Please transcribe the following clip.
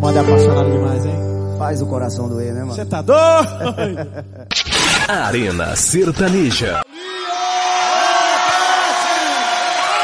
Moda é apaixonado demais, hein? Faz o coração doer, né, mano? Você tá doido? Arena Sertaneja.